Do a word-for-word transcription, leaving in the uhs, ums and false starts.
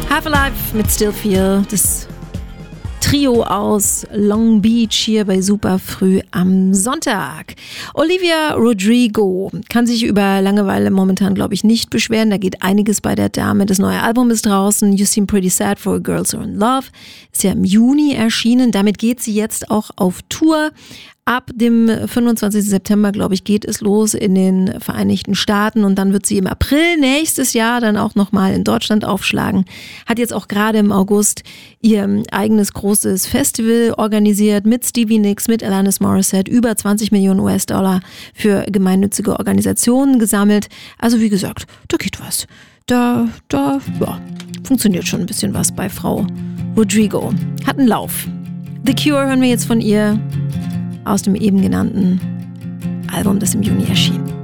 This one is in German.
Half Alive mit Still Feel, das Trio aus Long Beach hier bei Super Früh am Sonntag. Olivia Rodrigo kann sich über Langeweile momentan, glaube ich, nicht beschweren. Da geht einiges bei der Dame. Das neue Album ist draußen. You Seem Pretty Sad for Girls Who are in Love. Ist ja im Juni erschienen. Damit geht sie jetzt auch auf Tour. Ab dem fünfundzwanzigsten September, glaube ich, geht es los in den Vereinigten Staaten und dann wird sie im April nächstes Jahr dann auch nochmal in Deutschland aufschlagen. Hat jetzt auch gerade im August ihr eigenes großes Festival organisiert mit Stevie Nicks, mit Alanis Morissette, über zwanzig Millionen U S-Dollar für gemeinnützige Organisationen gesammelt. Also wie gesagt, da geht was. Da, da, ja, funktioniert schon ein bisschen was bei Frau Rodrigo. Hat einen Lauf. The Cure hören wir jetzt von ihr. Aus dem eben genannten Album, das im Juni erschien.